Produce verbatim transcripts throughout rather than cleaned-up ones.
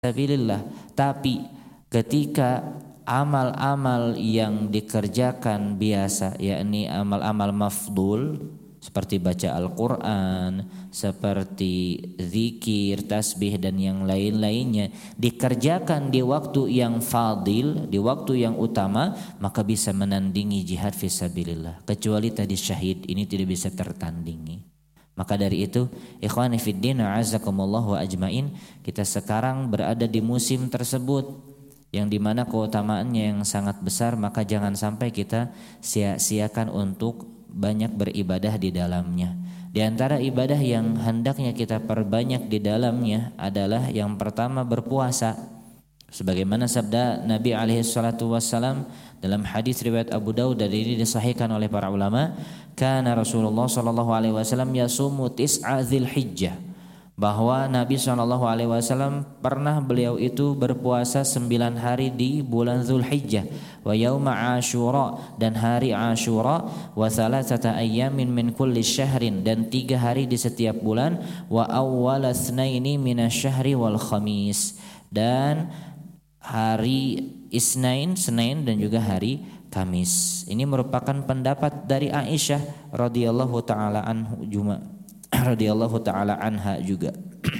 sabilillah. Tapi ketika amal-amal yang dikerjakan biasa, yakni amal-amal mafdul seperti baca Al-Quran, seperti zikir, tasbih dan yang lain-lainnya, dikerjakan di waktu yang fadil, di waktu yang utama, maka bisa menandingi jihad fisabilillah. Kecuali tadi syahid, ini tidak bisa tertandingi. Maka dari itu, ikhwani fiddin a'azakumullah wa ajmain, kita sekarang berada di musim tersebut yang dimana keutamaannya yang sangat besar, maka jangan sampai kita sia-siakan untuk banyak beribadah di dalamnya. Di antara ibadah yang hendaknya kita perbanyak di dalamnya adalah yang pertama berpuasa. Sebagaimana sabda Nabi alaihi salatu wassalam dalam hadis riwayat Abu Daud, dan ini disahihkan oleh para ulama, kana Rasulullah sallallahu alaihi wasallam yasumu tis'a Dzulhijjah, bahwa Nabi shallallahu alaihi wasallam pernah beliau itu berpuasa sembilan hari di bulan Dzulhijjah, wa yauma Asyura, dan hari Asyura, wa thalathata ayyamin min kulli syahrin, dan tiga hari di setiap bulan, wa awwala tsnaini minasyahri wal khamis, dan hari Isnain, Senin, dan juga hari Kamis. Ini merupakan pendapat dari Aisyah radhiyallahu taala anhu juma radhiyallahu taala anha juga.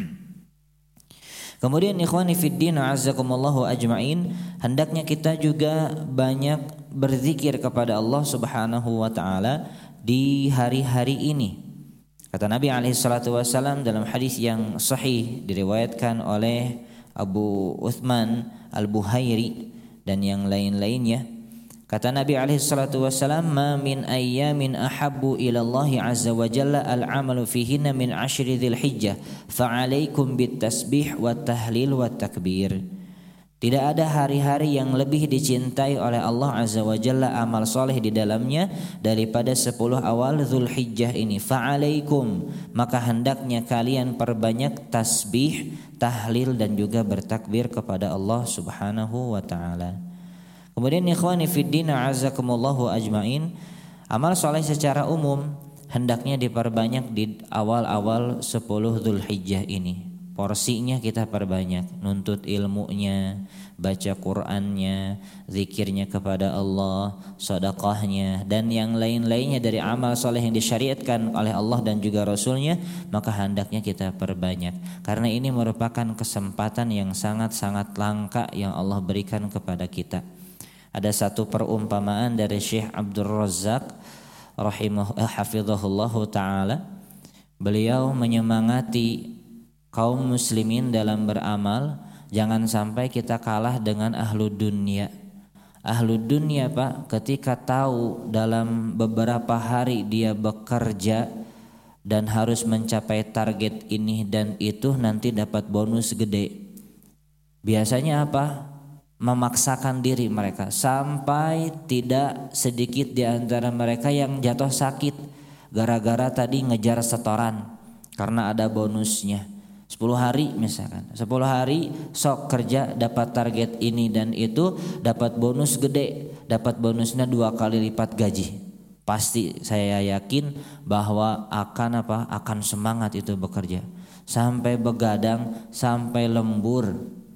Kemudian ikhwani fiddin a'azzakumullahu ajmain, hendaknya kita juga banyak berzikir kepada Allah Subhanahu wa taala di hari-hari ini. Kata Nabi alaihi salatu wasallam dalam hadis yang sahih diriwayatkan oleh Abu Uthman Al-Buhairi dan yang lain-lainnya, kata Nabi alaihi salatu wasallam, ma min ayyamin ahabbu ila Allah azza wa jalla al-amalu fihinna min ashri dzulhijjah fa 'alaikum bit tasbih wat tahlil wat takbir. Tidak ada hari-hari yang lebih dicintai oleh Allah azza wa jalla amal soleh di dalamnya daripada sepuluh awal Dzulhijjah ini. Fa 'alaikum, maka hendaknya kalian perbanyak tasbih, tahlil dan juga bertakbir kepada Allah Subhanahu wa taala. Kemudian ikhwani fiddin a'azakumullahu ajmain, amal soleh secara umum hendaknya diperbanyak di awal-awal sepuluh Dzulhijjah ini. Porsinya kita perbanyak, nuntut ilmunya, baca Qur'annya, zikirnya kepada Allah, sedekahnya dan yang lain-lainnya dari amal soleh yang disyariatkan oleh Allah dan juga Rasulnya, maka hendaknya kita perbanyak. Karena ini merupakan kesempatan yang sangat-sangat langka yang Allah berikan kepada kita. Ada satu perumpamaan dari Syekh Abdul Razzaq rahimah eh, hafizahullahu taala. Beliau menyemangati kaum muslimin dalam beramal, jangan sampai kita kalah dengan ahlu dunia. Ahlu dunia Pak, ketika tahu dalam beberapa hari dia bekerja dan harus mencapai target ini dan itu, nanti dapat bonus gede. Biasanya apa? Memaksakan diri mereka, sampai tidak sedikit di antara mereka yang jatuh sakit gara-gara tadi ngejar setoran karena ada bonusnya. sepuluh hari misalkan, sepuluh hari sok kerja dapat target ini dan itu, dapat bonus gede, dapat bonusnya dua kali lipat gaji. Pasti saya yakin bahwa akan apa? Akan semangat itu bekerja sampai begadang, sampai lembur.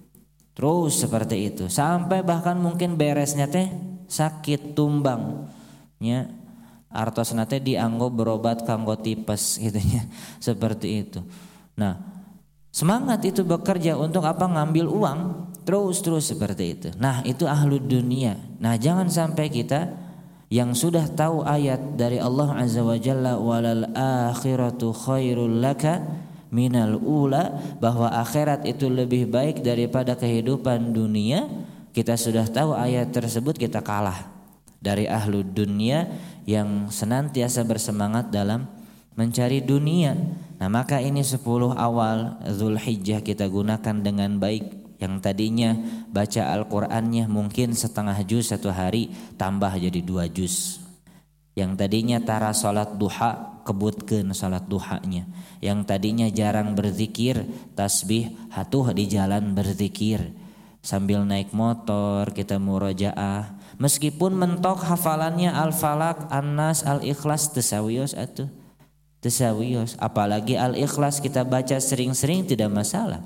Terus seperti itu, sampai bahkan mungkin beresnya teh sakit tumbang nya, artosna teh dianggo berobat kanggo tipes gitu nya, seperti itu. Nah, semangat itu bekerja untuk apa? Ngambil uang, terus-terus seperti itu. Nah, itu ahlu dunia. Nah, jangan sampai kita yang sudah tahu ayat dari Allah Azza wa Jalla, walal akhiratu khairul laka minal ula, bahwa akhirat itu lebih baik daripada kehidupan dunia. Kita sudah tahu ayat tersebut, kita kalah dari ahlu dunia yang senantiasa bersemangat dalam mencari dunia. Nah, maka ini sepuluh awal Dzulhijjah kita gunakan dengan baik. Yang tadinya baca Al-Qur'annya mungkin setengah juz satu hari, tambah jadi dua juz. Yang tadinya tara salat duha, kebutkeun salat duhanya. Yang tadinya jarang berzikir, tasbih, hatuh di jalan berzikir. Sambil naik motor kita murojaah. Meskipun mentok hafalannya Al-Falaq, An-Nas, Al-Ikhlas, tesawios atuh. Tesawios, apalagi Al-Ikhlas kita baca sering-sering tidak masalah.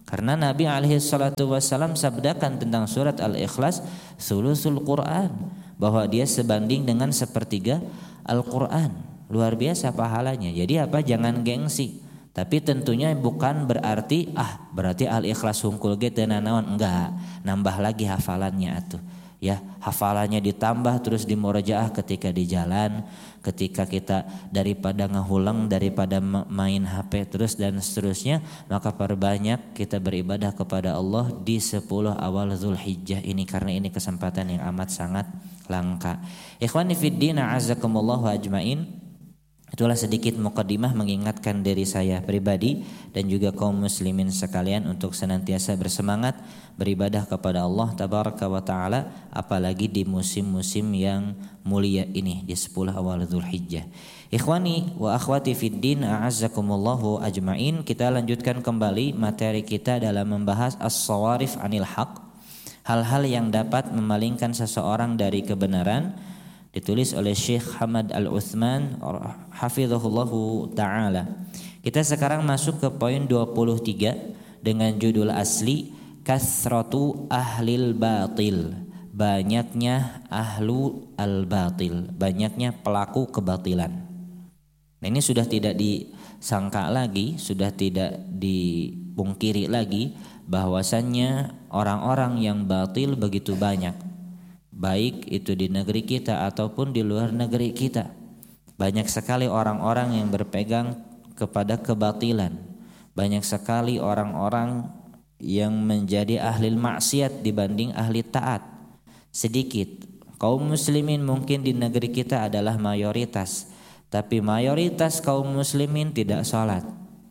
Karena Nabi alaihi salatu wasallam sabdakan tentang surat Al-Ikhlas sulusul Quran, bahwa dia sebanding dengan sepertiga Al-Quran. Luar biasa pahalanya. Jadi apa? Jangan gengsi. Tapi tentunya bukan berarti ah berarti Al-Ikhlas hungkul ge teu nanaon, enggak. Nambah lagi hafalannya atuh. Ya, hafalannya ditambah terus dimurajaah ketika di jalan, ketika kita daripada ngahulang, daripada main H P terus dan seterusnya, maka perbanyak kita beribadah kepada Allah di sepuluh awal Zulhijjah ini, karena ini kesempatan yang amat sangat langka. Ikhwani fiddin a'azzakumullah wa ajmain. Itulah sedikit muqaddimah mengingatkan diri saya pribadi dan juga kaum muslimin sekalian untuk senantiasa bersemangat beribadah kepada Allah tabaraka wa taala, apalagi di musim-musim yang mulia ini, di sepuluh awal Dzulhijjah. Ikhwani wa akhwati fid din a'azzakumullahu ajmain, kita lanjutkan kembali materi kita dalam membahas as-sawarif anil haq, hal-hal yang dapat memalingkan seseorang dari kebenaran, ditulis oleh Syekh Hamad Al-Utsman hafizahullahu ta'ala. Kita sekarang masuk ke poin dua puluh tiga dengan judul asli Kasratu Ahlil Batil, banyaknya ahlu al-batil, banyaknya pelaku kebatilan. Nah, ini sudah tidak disangka lagi, sudah tidak dipungkiri lagi bahwasannya orang-orang yang batil begitu banyak, baik itu di negeri kita ataupun di luar negeri kita. Banyak sekali orang-orang yang berpegang kepada kebatilan. Banyak sekali orang-orang yang menjadi ahli maksiat dibanding ahli taat. Sedikit. Kaum muslimin mungkin di negeri kita adalah mayoritas, tapi mayoritas kaum muslimin tidak sholat.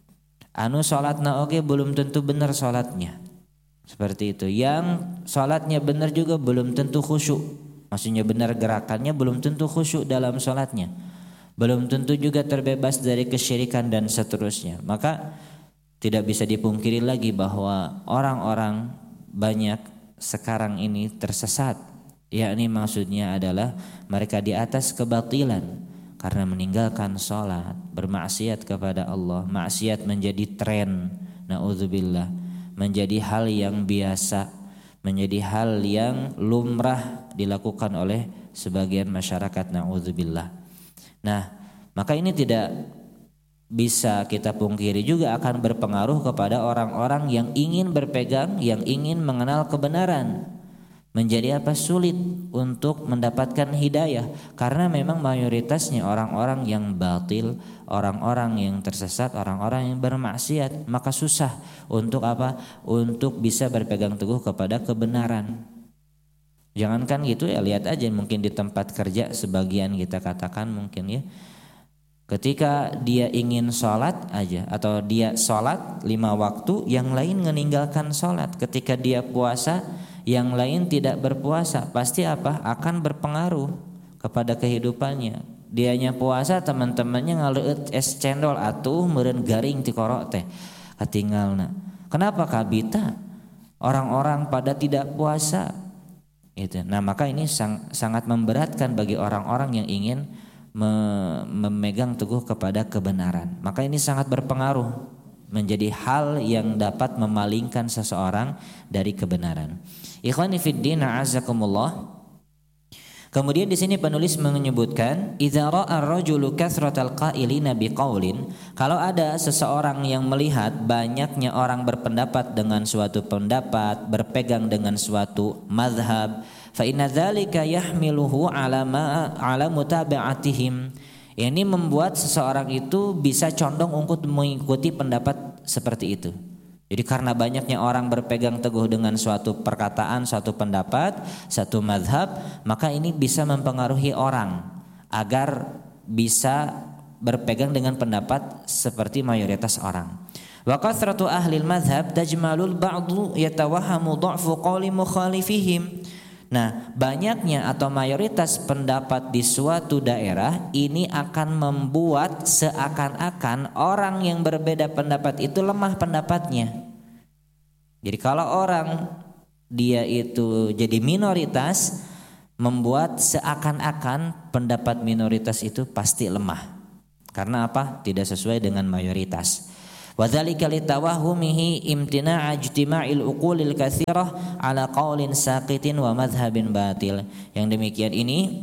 Anu sholatna oke belum tentu benar sholatnya. Seperti itu. Yang sholatnya benar juga belum tentu khusyuk. Maksudnya benar gerakannya belum tentu khusyuk dalam sholatnya. Belum tentu juga terbebas dari kesyirikan dan seterusnya. Maka tidak bisa dipungkiri lagi bahwa orang-orang banyak sekarang ini tersesat. Yakni maksudnya adalah mereka di atas kebatilan karena meninggalkan sholat, bermaksiat kepada Allah. Maksiat menjadi tren. Na'udzubillah. Menjadi hal yang biasa, menjadi hal yang lumrah dilakukan oleh sebagian masyarakat, na'udzubillah. Nah, maka ini tidak bisa kita pungkiri juga akan berpengaruh kepada orang-orang yang ingin berpegang, yang ingin mengenal kebenaran. Menjadi apa? Sulit untuk mendapatkan hidayah, karena memang mayoritasnya orang-orang yang batil, orang-orang yang tersesat, orang-orang yang bermaksiat. Maka susah untuk apa? Untuk bisa berpegang teguh kepada kebenaran. Jangankan gitu ya, lihat aja mungkin di tempat kerja sebagian kita katakan mungkin ya, ketika dia ingin sholat aja atau dia sholat lima waktu, yang lain meninggalkan sholat. Ketika dia puasa, yang lain tidak berpuasa, pasti apa? Akan berpengaruh kepada kehidupannya. Dianya puasa, teman-temannya ngaleueut es cendol atuh meureun garing ti korok teh katinggalna. Kenapa kabita? Orang-orang pada tidak puasa. Itu. Nah, maka ini sang, sangat memberatkan bagi orang-orang yang ingin me, memegang teguh kepada kebenaran. Maka ini sangat berpengaruh, menjadi hal yang dapat memalingkan seseorang dari kebenaran. Ikhwani fid din a'azzakumullah. Kemudian di sini penulis menyebutkan idza ra'a ar-rajulu kathratal qailina biqaulin, kalau ada seseorang yang melihat banyaknya orang berpendapat dengan suatu pendapat, berpegang dengan suatu mazhab, fa inna dzalika yahmiluhu ala ma ala mutaba'atihim. Ini membuat seseorang itu bisa condong untuk mengikuti pendapat seperti itu. Jadi karena banyaknya orang berpegang teguh dengan suatu perkataan, suatu pendapat, satu mazhab, maka ini bisa mempengaruhi orang agar bisa berpegang dengan pendapat seperti mayoritas orang. Wa kathratu ahli al-madhhab tajmalul ba'du yatawahhamu dha'fu qawli mukhalifihim. Nah, banyaknya atau mayoritas pendapat di suatu daerah ini akan membuat seakan-akan orang yang berbeda pendapat itu lemah pendapatnya. Jadi kalau orang dia itu jadi minoritas, membuat seakan-akan pendapat minoritas itu pasti lemah. Karena apa? Tidak sesuai dengan mayoritas. Wa dzalika litawahhumihi imtina'a ijtima'il uqulil katsirah ala qaulin saqitin wa madhhabin batil. Yang demikian ini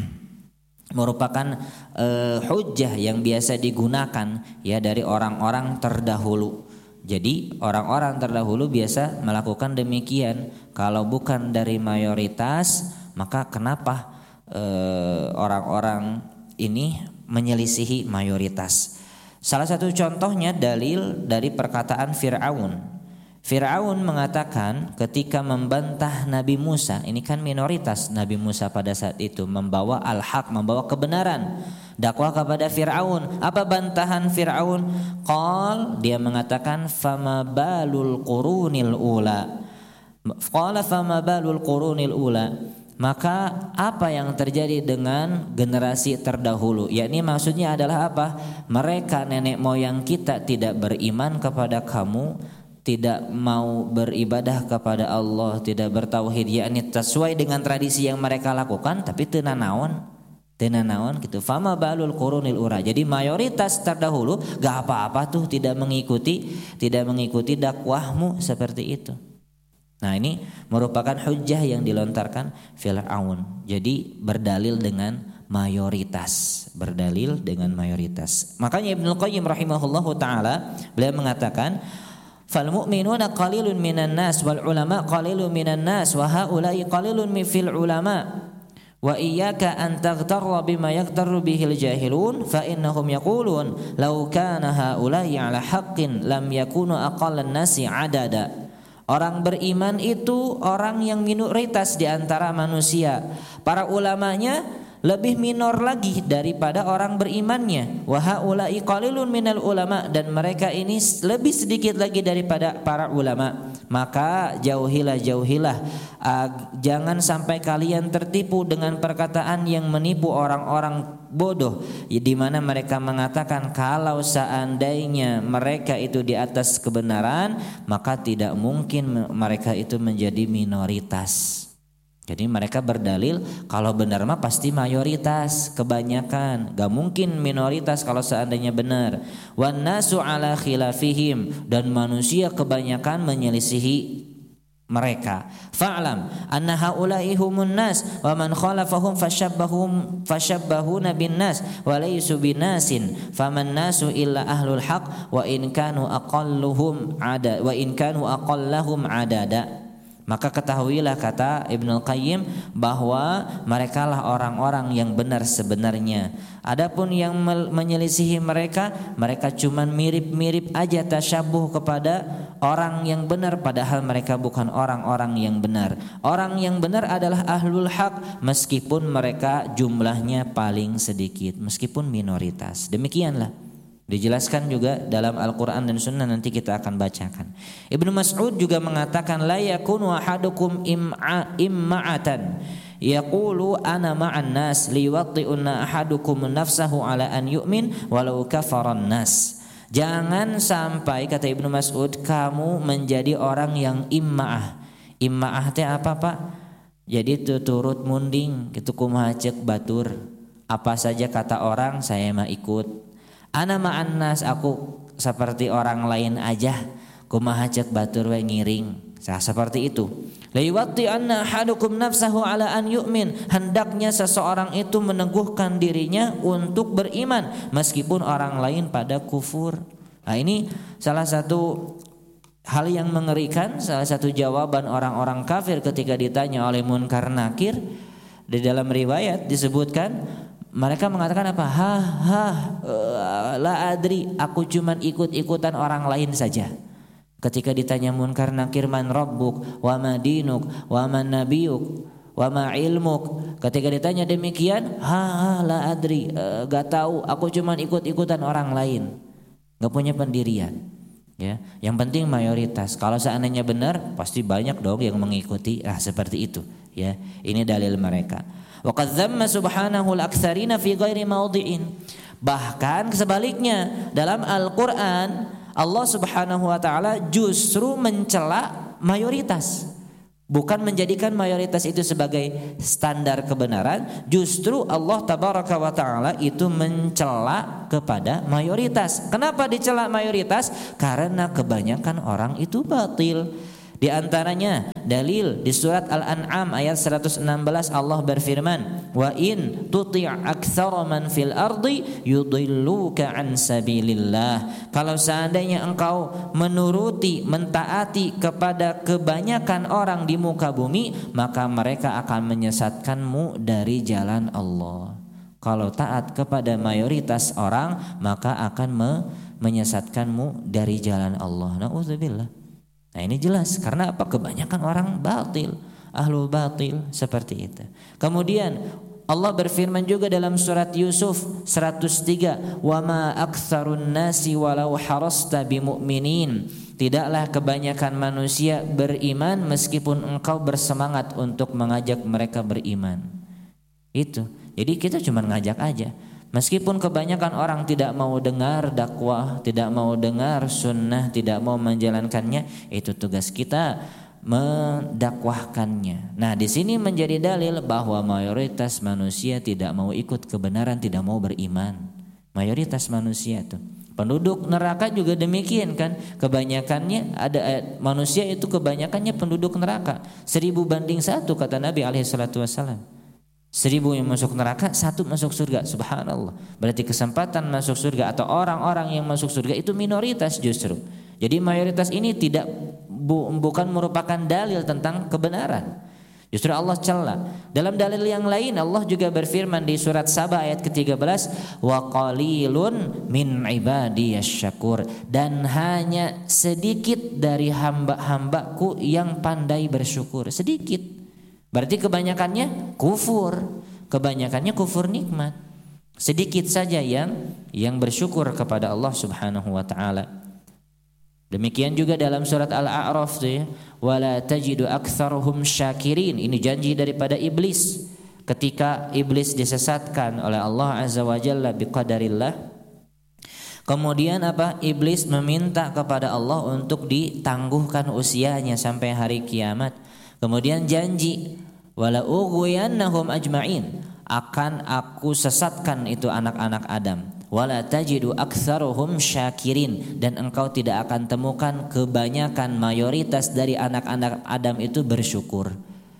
merupakan uh, hujjah yang biasa digunakan ya dari orang-orang terdahulu. Jadi orang-orang terdahulu biasa melakukan demikian. Kalau bukan dari mayoritas, maka kenapa uh, orang-orang ini menyelisihi mayoritas? Salah satu contohnya dalil dari perkataan Fir'aun. Fir'aun mengatakan ketika membantah Nabi Musa, ini kan minoritas Nabi Musa pada saat itu, membawa al-haq, membawa kebenaran, dakwah kepada Fir'aun. Apa bantahan Fir'aun? Qal, dia mengatakan fama balul qurunil ula. Qala fama balul qurunil ula. Maka apa yang terjadi dengan generasi terdahulu? Yakni maksudnya adalah apa? Mereka nenek moyang kita tidak beriman kepada kamu, tidak mau beribadah kepada Allah, tidak bertauhid, yakni sesuai dengan tradisi yang mereka lakukan, tapi teu nanaon, teu nanaon gitu. Fama balul qurunil ura. Jadi mayoritas terdahulu gak apa-apa tuh tidak mengikuti, tidak mengikuti dakwahmu seperti itu. Nah, ini merupakan hujjah yang dilontarkan Fir'aun. Jadi berdalil dengan mayoritas, berdalil dengan mayoritas. Makanya Ibnu Qayyim rahimahullahu taala beliau mengatakan fal mu'minuna qalilun minan nas wal ulama qalilun minan nas wa haula'i qalilun min fil ulama wa iyyaka an taghtarra bima yaghtarru bihil jahilun fa innahum yaqulun law kana haula'i ala haqqin lam yakunu aqallan nasi adada. Orang beriman itu orang yang minoritas di antara manusia. Para ulamanya lebih minor lagi daripada orang berimannya. Wa haula'i qalilun minal ulama, dan mereka ini lebih sedikit lagi daripada para ulama. Maka jauhilah jauhilah uh, jangan sampai kalian tertipu dengan perkataan yang menipu orang-orang bodoh, di mana mereka mengatakan kalau seandainya mereka itu di atas kebenaran, maka tidak mungkin mereka itu menjadi minoritas. Jadi mereka berdalil kalau benar mah pasti mayoritas, kebanyakan, gak mungkin minoritas kalau seandainya benar. Wan nasu ala khilafihim, dan manusia kebanyakan menyelisihi mereka. Fa'lam anna haula'i humun nas wa man khalafahum fashabbahum fashabbahuna bin nas wa laysu binasin faman nasu illa ahlul haq wa in kanu aqalluhum ada wa in kanu aqallahum adada. Maka ketahuilah, kata Ibnu Qayyim, bahwa merekalah orang-orang yang benar sebenarnya. Adapun yang menyelisihi mereka, mereka cuma mirip-mirip aja, tasyabuh kepada orang yang benar, padahal mereka bukan orang-orang yang benar. Orang yang benar adalah ahlul haq, meskipun mereka jumlahnya paling sedikit, meskipun minoritas. Demikianlah dijelaskan juga dalam Al-Quran dan Sunnah, nanti kita akan bacakan. Ibnu Mas'ud juga mengatakan la yakunu ahadukum im'a imma'atan yaqulu ana ma'an nas liwatti'unna ahadukum nafsahu ala an yu'min walau kafaran nas. Jangan sampai, kata Ibnu Mas'ud, kamu menjadi orang yang imma'ah. Imma'ah teh apa, Pak? Jadi itu turut munding, gitu kumaha ceuk batur. Apa saja kata orang saya mah ikut. Ana ma'an nas, aku seperti orang lain aja, kumaha ceuk batur we ngiring. Nah, seperti itu. La yuwatti anna ahadukum nafsahu ala an yu'min, hendaknya seseorang itu meneguhkan dirinya untuk beriman meskipun orang lain pada kufur. Nah, ini salah satu hal yang mengerikan, salah satu jawaban orang-orang kafir ketika ditanya oleh Munkar Nakir. Di dalam riwayat disebutkan mereka mengatakan apa? Ha ha uh, la adri, aku cuman ikut-ikutan orang lain saja. Ketika ditanya Munkar Nakir, man rabbuk wa ma dinuk wa man nabiyuk wa ma ilmuk, ketika ditanya demikian, ha ha la adri, uh, gak tahu, aku cuman ikut-ikutan orang lain, gak punya pendirian. Ya, yang penting mayoritas. Kalau seandainya benar, pasti banyak dong yang mengikuti. Ah, seperti itu. Ya, ini dalil mereka. Wa qad dzamma subhanahu al-aktsarina fi ghairi mawdi'in. Bahkan sebaliknya, dalam Al-Qur'an Allah Subhanahu wa taala justru mencela mayoritas. bukan menjadikan mayoritas itu sebagai standar kebenaran, justru Allah tabaraka wa taala itu mencela kepada mayoritas. Kenapa dicela mayoritas? Karena kebanyakan orang itu batil. Di antaranya dalil di surat Al-An'am ayat seratus enam belas Allah berfirman, "Wa in tuti' aktsara man fil ardi yudilluka an sabilillah." Kalau seandainya engkau menuruti, mentaati kepada kebanyakan orang di muka bumi, maka mereka akan menyesatkanmu dari jalan Allah. Kalau taat kepada mayoritas orang, maka akan me- menyesatkanmu dari jalan Allah. Nauzubillah. Nah ini jelas karena apa? Kebanyakan orang batil, ahlul batil seperti itu. Kemudian Allah berfirman juga dalam surat Yusuf seratus tiga, "Wa ma aktsarun nasi walau harasta bimu'minin." Tidaklah kebanyakan manusia beriman meskipun engkau bersemangat untuk mengajak mereka beriman. Itu. Jadi kita cuma ngajak aja. Meskipun kebanyakan orang tidak mau dengar dakwah, tidak mau dengar sunnah, tidak mau menjalankannya, itu tugas kita mendakwahkannya. Nah, di sini menjadi dalil bahwa mayoritas manusia tidak mau ikut kebenaran, tidak mau beriman. Mayoritas manusia itu. Penduduk neraka juga demikian kan. Kebanyakannya ada eh, manusia itu kebanyakannya penduduk neraka. Seribu banding satu kata Nabi alaihi salatu wassalam. Seribu yang masuk neraka, satu masuk surga. Subhanallah. Berarti kesempatan masuk surga atau orang-orang yang masuk surga itu minoritas justru. Jadi mayoritas ini tidak bu, bukan merupakan dalil tentang kebenaran. Justru Allah cela. Dalam dalil yang lain Allah juga berfirman di surat Saba ayat ke tiga belas, "Wa qalilun min ibadiyasy syakur." Dan hanya sedikit dari hamba-hambaku yang pandai bersyukur. Sedikit. Berarti kebanyakannya kufur, kebanyakannya kufur nikmat. Sedikit saja yang yang bersyukur kepada Allah Subhanahu wa taala. Demikian juga dalam surat Al-A'raf tuh ya, wala tajidu aktsaruhum syakirin. Ini janji daripada iblis ketika iblis disesatkan oleh Allah Azza wa Jalla biqadarillah. Kemudian apa? Iblis meminta kepada Allah untuk ditangguhkan usianya sampai hari kiamat. Kemudian janji wala ughwiyannahum ajma'in, akan aku sesatkan itu anak-anak Adam. Wala tajidu aktsaruhum syakirin, dan engkau tidak akan temukan kebanyakan mayoritas dari anak-anak Adam itu bersyukur.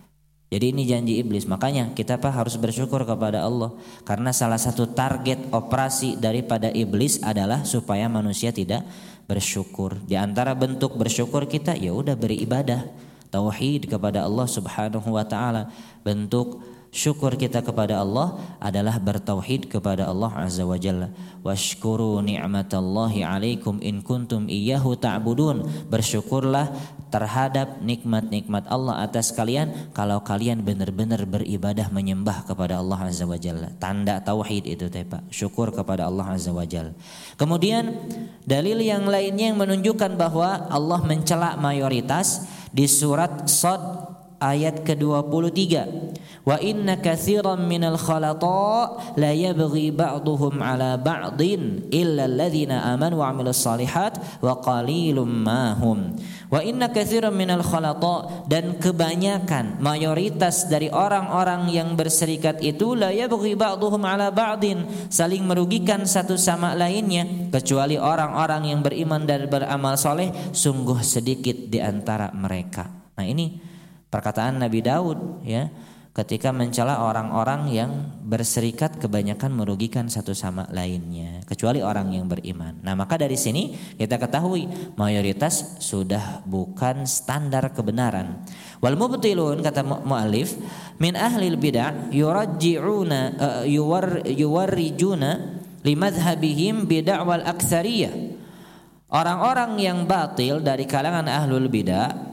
Jadi ini janji iblis. Makanya kita apa harus bersyukur kepada Allah, karena salah satu target operasi daripada iblis adalah supaya manusia tidak bersyukur. Di antara bentuk bersyukur kita ya udah beribadah tauhid kepada Allah Subhanahu wa taala. Bentuk syukur kita kepada Allah adalah bertauhid kepada Allah Azza wa Jalla. Washkuru ni'matallahi 'alaikum in kuntum iyyahu ta'budun. Bersyukurlah terhadap nikmat-nikmat Allah atas kalian kalau kalian benar-benar beribadah menyembah kepada Allah Azza wa Jalla. Tanda tauhid itu teh Pak, syukur kepada Allah Azza wa Jalla. Kemudian dalil yang lainnya yang menunjukkan bahwa Allah mencela mayoritas di surat Shad ayat ke dua puluh tiga. Wa inna katsiran minal khalata la yabghi ba'duhum 'ala ba'din illa alladhina amanu wa 'amilus shalihat wa qalilum ma hum. Wa inna katsiran minal khalata, dan kebanyakan mayoritas dari orang-orang yang berserikat itu la yabghi ba'duhum 'ala ba'din, saling merugikan satu sama lainnya, kecuali orang-orang yang beriman dan beramal soleh sungguh sedikit di antara mereka. Nah ini perkataan Nabi Daud ya, ketika mencela orang-orang yang berserikat kebanyakan merugikan satu sama lainnya, kecuali orang yang beriman. Nah maka dari sini kita ketahui mayoritas sudah bukan standar kebenaran. Wal mubtilun, kata mu'allif, min ahlil bid'ah yurajji'una uh, yuwar, yuwarrijuna limadhhabihim bid'awal aktsariyah. Orang-orang yang batil dari kalangan ahlul bid'ah,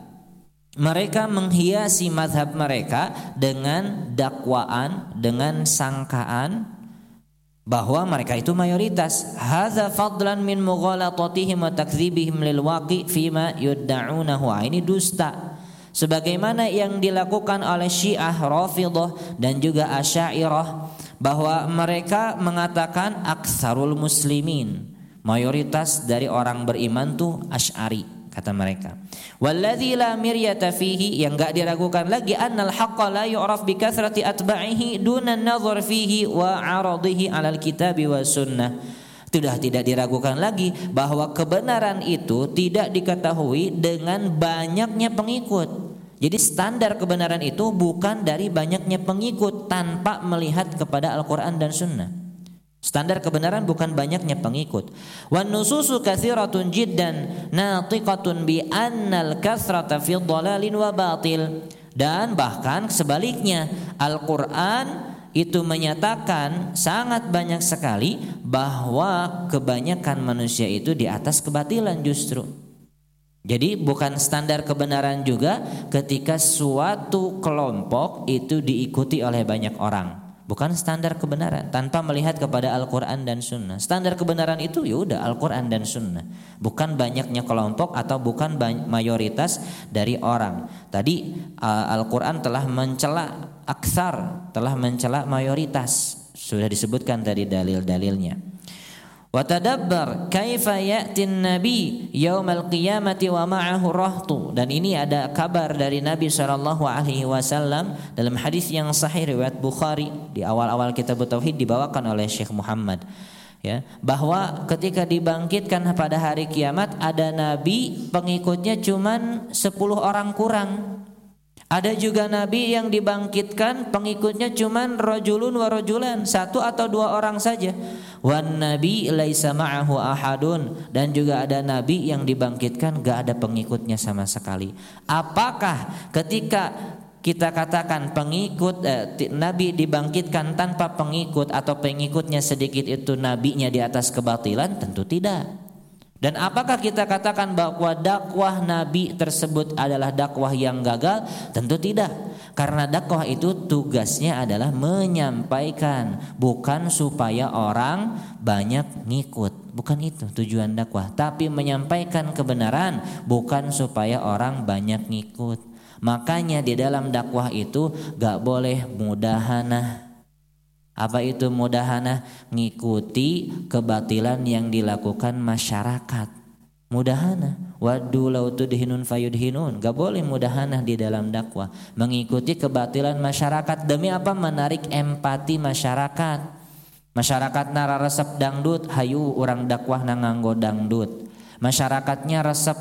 mereka menghiasi mazhab mereka dengan dakwaan, dengan sangkaan bahwa mereka itu mayoritas. Hadza fadlan min mughalatatihim wa takdzibihim lil waqi fima yudda'unahu. Ini dusta. Sebagaimana yang dilakukan oleh Syiah, Rafidhah dan juga Asy'ariyah, bahwa mereka mengatakan aktsarul muslimin, mayoritas dari orang beriman tuh Asy'ari. kata mereka. Walladzi la miryata fihi, yang enggak diragukan lagi, annal haqqa la yu'raf bi kathrati atba'ihi duna an-nazar fihi wa 'aradihi 'alal kitabi was sunnah. Sudah tidak diragukan lagi bahwa kebenaran itu tidak diketahui dengan banyaknya pengikut. Jadi standar kebenaran itu bukan dari banyaknya pengikut tanpa melihat kepada Al-Quran dan Sunnah. Standar kebenaran bukan banyaknya pengikut. Wan nususu katsiratun jiddan natiqatun bi annal kathrata fi dhalalin wa batil. Dan bahkan sebaliknya, Al-Quran itu menyatakan sangat banyak sekali bahwa kebanyakan manusia itu di atas kebatilan justru. Jadi bukan standar kebenaran juga ketika suatu kelompok itu diikuti oleh banyak orang. Bukan standar kebenaran tanpa melihat kepada Al-Quran dan Sunnah. Standar kebenaran itu ya udah Al-Quran dan Sunnah. Bukan banyaknya kelompok atau bukan mayoritas dari orang. Tadi Al-Quran telah mencela aksar, telah mencela mayoritas. Sudah disebutkan tadi dalil-dalilnya. Wa tadabbar kaifa ya'tin nabi yaumal qiyamati wa ma'ahu rahtu. Dan ini ada kabar dari Nabi sallallahu alaihi wasallam dalam hadis yang sahih riwayat Bukhari, di awal-awal kitab tauhid dibawakan oleh Syekh Muhammad, ya, bahwa ketika dibangkitkan pada hari kiamat ada nabi pengikutnya cuman sepuluh orang kurang. Ada juga nabi yang dibangkitkan pengikutnya cuman rajulun wa rajulan, satu atau dua orang saja. Wan nabi laisa ma'ahu ahadun, dan juga ada nabi yang dibangkitkan gak ada pengikutnya sama sekali. Apakah ketika kita katakan pengikut eh, nabi dibangkitkan tanpa pengikut atau pengikutnya sedikit itu nabinya di atas kebatilan? Tentu tidak. Dan apakah kita katakan bahwa dakwah Nabi tersebut adalah dakwah yang gagal? Tentu tidak. Karena dakwah itu tugasnya adalah menyampaikan, bukan supaya orang banyak ngikut. Bukan itu tujuan dakwah. Tapi menyampaikan kebenaran, bukan supaya orang banyak ngikut. Makanya di dalam dakwah itu gak boleh mudahanah. Apa itu mudahanah? Ngikuti kebatilan yang dilakukan masyarakat. Mudahanah. Waddu law tudhinun fayudhinun. Gak boleh mudahanah di dalam dakwah. Mengikuti kebatilan masyarakat demi apa? Menarik empati masyarakat. Masyarakat nara resep dangdut, hayu orang dakwah na nganggo dangdut. Masyarakatnya resep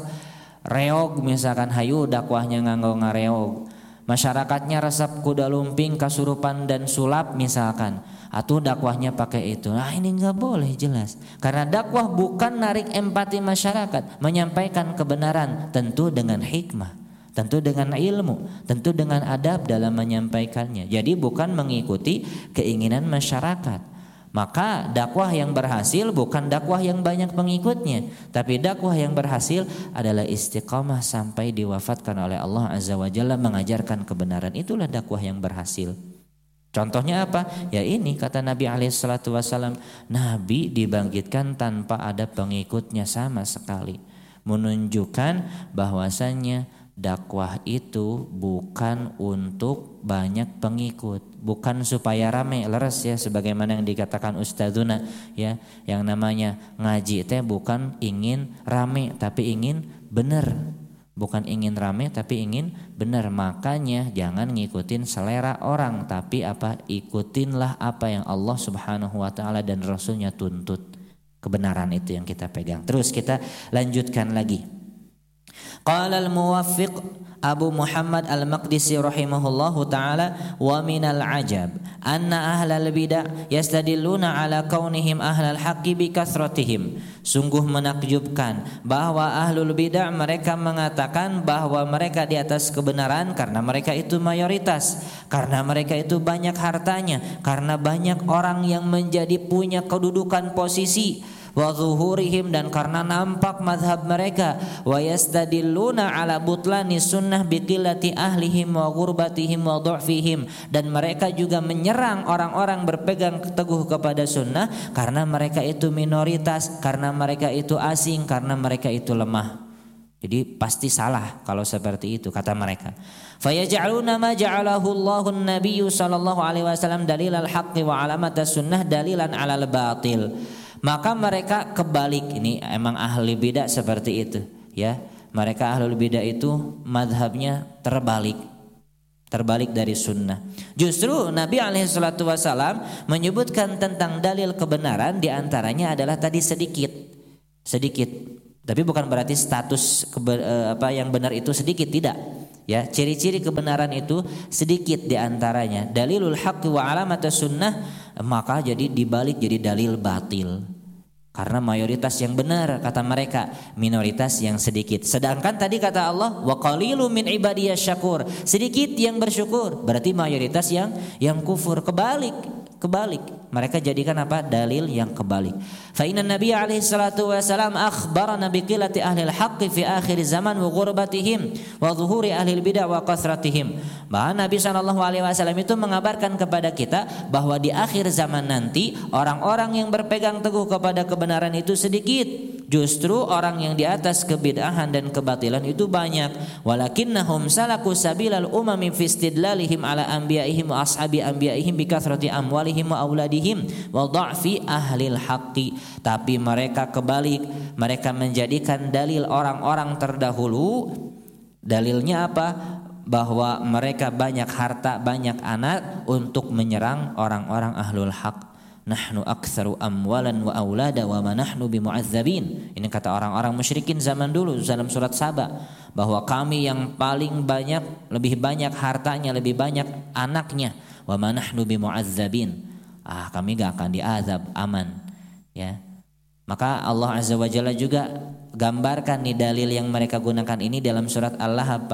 reog misalkan, hayu dakwahnya nganggo ngareog. Masyarakatnya resep kuda lumping, kasurupan dan sulap misalkan, atau dakwahnya pakai itu. Nah ini nggak boleh jelas. Karena dakwah bukan narik empati masyarakat, menyampaikan kebenaran tentu dengan hikmah, tentu dengan ilmu, tentu dengan adab dalam menyampaikannya. Jadi bukan mengikuti keinginan masyarakat. Maka dakwah yang berhasil bukan dakwah yang banyak pengikutnya, tapi dakwah yang berhasil adalah istiqamah sampai diwafatkan oleh Allah Azza wa Jalla mengajarkan kebenaran. Itulah dakwah yang berhasil. Contohnya apa? Ya ini kata Nabi alaihi salatu wasallam, Nabi dibangkitkan tanpa ada pengikutnya sama sekali. Menunjukkan bahwasannya dakwah itu bukan untuk banyak pengikut, bukan supaya rame leres ya, sebagaimana yang dikatakan ustadzuna ya, yang namanya ngaji teh bukan ingin rame tapi ingin benar, bukan ingin rame tapi ingin benar. Makanya jangan ngikutin selera orang, tapi apa, ikutinlah apa yang Allah Subhanahu wa taala dan Rasulnya tuntut. Kebenaran itu yang kita pegang. Terus kita lanjutkan lagi. Qala al-muwaffiq Abu Muhammad al-Maqdisi rahimahullahu ta'ala, wa minal ajab anna ahlal bid'ah yastadilluna ala kaunihim ahlal haqqi bi kathratihim. Sungguh menakjubkan bahwa ahlul bid'ah mereka mengatakan bahwa mereka di atas kebenaran karena mereka itu mayoritas, karena mereka itu banyak hartanya, karena banyak orang yang menjadi punya kedudukan posisi, wa zuhurihim, dan karena nampak mazhab mereka, wa yastadilluna ala butlani sunnah biqillati ahlihim wa ghurbatihim wa du'fihim, dan mereka juga menyerang orang-orang berpegang teguh kepada sunnah karena mereka itu minoritas, karena mereka itu asing, karena mereka itu lemah. Jadi pasti salah kalau seperti itu kata mereka. Fayaj'aluna ma ja'alahu Allahu an-nabiy sallallahu alaihi wasallam dalilal haqqi wa alamatas sunnah dalilan 'alal batil. Maka mereka kebalik, ini emang ahli bidah seperti itu ya. Mereka ahlul bidah itu madhabnya terbalik, terbalik dari sunnah. Justru Nabi alaihi salatu wasalam menyebutkan tentang dalil kebenaran, diantaranya adalah tadi sedikit, sedikit. Tapi bukan berarti status kebe, apa yang benar itu sedikit, tidak. Ya, ciri-ciri kebenaran itu sedikit diantaranya. Dalilul haqqi wa alamatus sunnah, maka jadi dibalik jadi dalil batil. Karena mayoritas yang benar kata mereka, minoritas yang sedikit. Sedangkan tadi kata Allah, wa qalilun min ibadiyas syakur, sedikit yang bersyukur, berarti mayoritas yang yang kufur. Kebalik, kebalik. Mereka jadikan apa? Dalil yang kebalik. Fa inna Nabi alaihi salatu wasalam akhbarana bi qillati ahli al-haqq fi akhir zaman wa ghurbatihim wa zuhuri ahli al-bid'ah wa kathratihim. Bahwa Nabi sallallahu alaihi wasallam itu mengabarkan kepada kita bahwa di akhir zaman nanti orang-orang yang berpegang teguh kepada kebenaran itu sedikit. Justru orang yang di atas kebid'ahan dan kebatilan itu banyak. Walakinnahum salaku sabilal umami fi istidlalihim ala anbiya'ihim wa ashabi anbiya'ihim bi kathrati amwalihim wa auladihim wa dha'fi ahlil haqqi. Tapi mereka kebalik, mereka menjadikan dalil orang-orang terdahulu, dalilnya apa? Bahwa mereka banyak harta, banyak anak untuk menyerang orang-orang ahlul haq. Nahnu aktsaru amwalan wa aulada wa ma nahnu bimu'adzabin. Ini kata orang-orang musyrikin zaman dulu dalam surat Saba, bahwa kami yang paling banyak, lebih banyak hartanya, lebih banyak anaknya. Wa ma nahnu bimu'adzabin. Ah, kami gak akan diazab, aman. Ya. Maka Allah Azza wa Jalla juga gambarkan nih dalil yang mereka gunakan ini dalam surat Al-Lahab.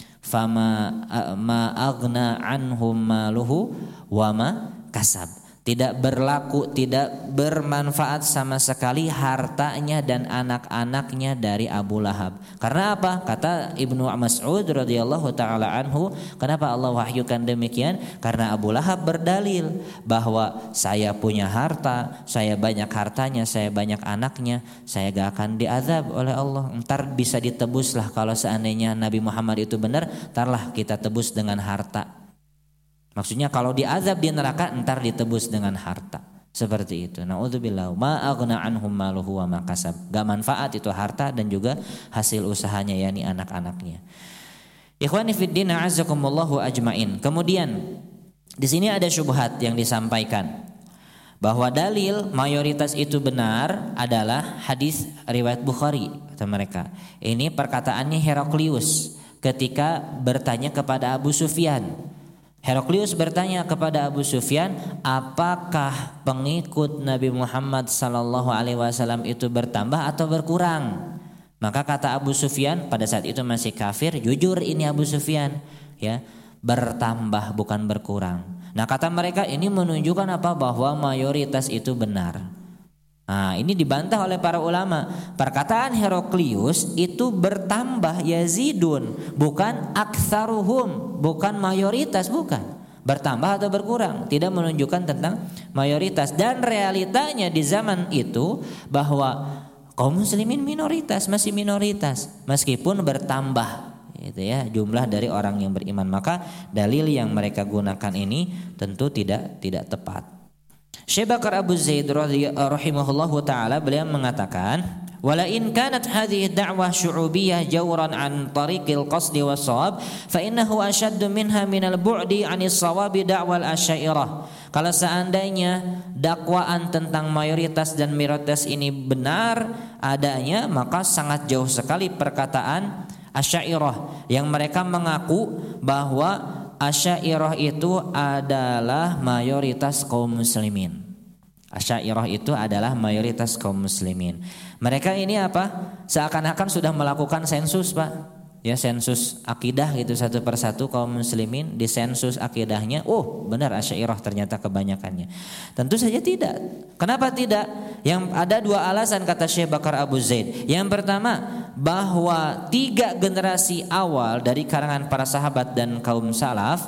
Fama ma aghna anhum maluhu wa ma kasab. Tidak berlaku, tidak bermanfaat sama sekali hartanya dan anak-anaknya dari Abu Lahab. Karena apa? Kata Ibnu Mas'ud radhiyallahu taala anhu, kenapa Allah wahyukan demikian? Karena Abu Lahab berdalil bahwa saya punya harta, saya banyak hartanya, saya banyak anaknya, saya gak akan diazab oleh Allah. Ntar bisa ditebuslah kalau seandainya Nabi Muhammad itu benar, ntarlah kita tebus dengan harta. Maksudnya kalau diazab di neraka entar ditebus dengan harta. Seperti itu. Na'udzubillah. Ma aghna anhum maluhu wa ma kasab. Gak manfaat itu harta dan juga hasil usahanya, yakni anak-anaknya. Ikhwani fiddin a'azzakumullahu ajmain. Kemudian di sini ada syubhat yang disampaikan bahwa dalil mayoritas itu benar adalah hadis riwayat Bukhari kata mereka. Ini perkataannya Heraklius ketika bertanya kepada Abu Sufyan. Heraklius bertanya kepada Abu Sufyan, apakah pengikut Nabi Muhammad sallallahu alaihi wasallam itu bertambah atau berkurang? Maka kata Abu Sufyan, pada saat itu masih kafir, jujur ini Abu Sufyan, ya, bertambah bukan berkurang. Nah, kata mereka ini menunjukkan apa? Bahwa mayoritas itu benar. Nah, ini dibantah oleh para ulama. Perkataan Heraklius itu bertambah, yazidun, bukan aktsaruhum, bukan mayoritas, bukan. Bertambah atau berkurang, tidak menunjukkan tentang mayoritas. Dan realitanya di zaman itu bahwa kaum muslimin minoritas, masih minoritas, meskipun bertambah itu ya jumlah dari orang yang beriman. Maka dalil yang mereka gunakan ini tentu tidak tidak tepat. Syekh Bakar Abu Zaid rahimahullahu taala beliau mengatakan, wala in kanat hadhihi da'wah syu'ubiyyah jawran an tariqil qasdi was-shawab fa innahu ashaddu minha minal bu'di 'anis shawabi da'wal asy'ariyah. Kalau seandainya dakwaan tentang mayoritas dan minoritas ini benar adanya, maka sangat jauh sekali perkataan asy'ariyah yang mereka mengaku bahwa Asy'ariyah itu adalah mayoritas kaum muslimin. Asy'ariyah itu adalah mayoritas kaum muslimin. Mereka ini apa? Seakan-akan sudah melakukan sensus, Pak. Ya, sensus akidah gitu satu persatu kaum muslimin, di sensus akidahnya, oh benar Asy'ariyah ternyata kebanyakannya. Tentu saja tidak. Kenapa tidak? Yang ada dua alasan kata Syekh Bakar Abu Zaid. Yang pertama, bahwa tiga generasi awal dari kalangan para sahabat dan kaum salaf,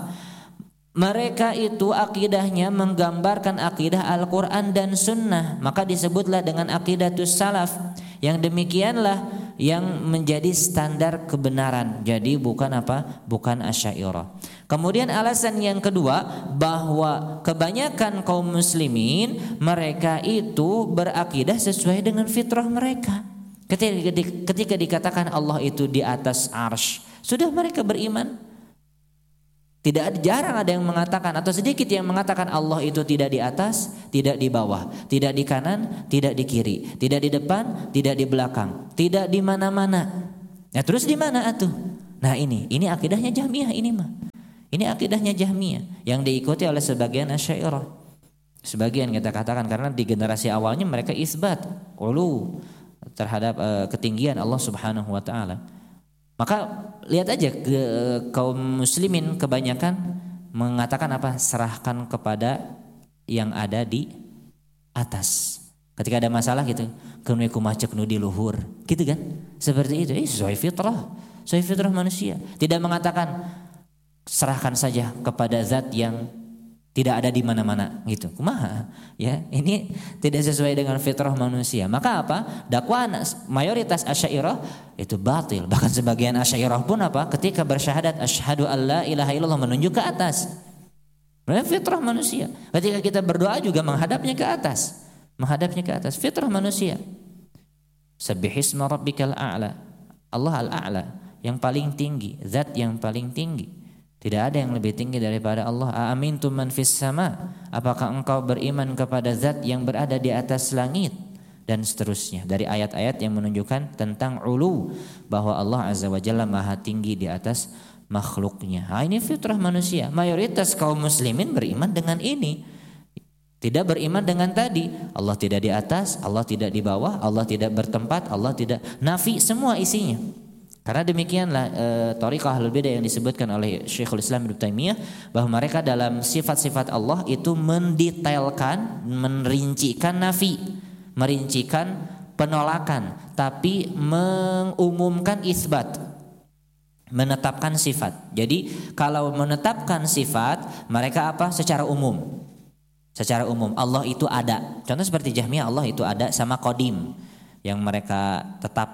mereka itu akidahnya menggambarkan akidah Al-Quran dan Sunnah, maka disebutlah dengan akidatus salaf. Yang demikianlah yang menjadi standar kebenaran. Jadi bukan apa? Bukan Asy'ariyah. Kemudian alasan yang kedua, bahwa kebanyakan kaum muslimin mereka itu berakidah sesuai dengan fitrah mereka. Ketika, ketika dikatakan Allah itu di atas arsy, sudah mereka beriman. Tidak ada, jarang ada yang mengatakan atau sedikit yang mengatakan Allah itu tidak di atas, tidak di bawah, tidak di kanan, tidak di kiri, tidak di depan, tidak di belakang, tidak di mana-mana. Nah, terus di mana atuh? Nah, ini, ini akidahnya Jahmiyah ini mah. Ini akidahnya Jahmiyah yang diikuti oleh sebagian Asy'ariyah. Sebagian kita katakan karena di generasi awalnya mereka isbat ulu terhadap uh, ketinggian Allah Subhanahu wa taala. Maka lihat aja ke, kaum muslimin kebanyakan mengatakan apa? Serahkan kepada yang ada di atas. Ketika ada masalah gitu, keunu kumaha cek nu di luhur, gitu kan? Seperti itu. Eh, sesuai fitrah, sesuai fitrah manusia. Tidak mengatakan serahkan saja kepada zat yang tidak ada di mana-mana gitu. Kumaha? Ya, ini tidak sesuai dengan fitrah manusia. Maka apa? Dakwaan mayoritas Asy'ariyah itu batil. Bahkan sebagian Asy'ariyah pun apa? Ketika bersyahadat asyhadu alla ilaha illallah menunjuk ke atas. Memang fitrah manusia. Ketika kita berdoa juga menghadapnya ke atas. Menghadapnya ke atas. Fitrah manusia. Sabbihisma rabbikal a'la. Allah al-a'la, yang paling tinggi, zat yang paling tinggi. Tidak ada yang lebih tinggi daripada Allah. Aamintum man fis sama? Apakah engkau beriman kepada zat yang berada di atas langit? Dan seterusnya. Dari ayat-ayat yang menunjukkan tentang ulu, bahwa Allah Azza wa Jalla maha tinggi di atas makhluknya. Nah, ini fitrah manusia. Mayoritas kaum muslimin beriman dengan ini. Tidak beriman dengan tadi. Allah tidak di atas, Allah tidak di bawah, Allah tidak bertempat, Allah tidak, nafi semua isinya. Karena demikianlah e, thariqah ahlul bidah yang disebutkan oleh Syekhul Islam Ibnu Taimiyah, bahwa mereka dalam sifat-sifat Allah itu mendetailkan, merincikan nafi, merincikan penolakan, tapi mengumumkan isbat, menetapkan sifat. Jadi kalau menetapkan sifat, mereka apa? Secara umum. Secara umum Allah itu ada. Contoh seperti Jahmiyah, Allah itu ada sama qadim yang mereka tetap